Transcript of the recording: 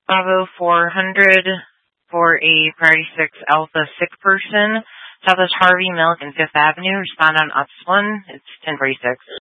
Bravo 400 for a priority 6 Alpha sick person. Southwest Harvey Milk and 5th Avenue. Respond on Ops 1. It's 1046.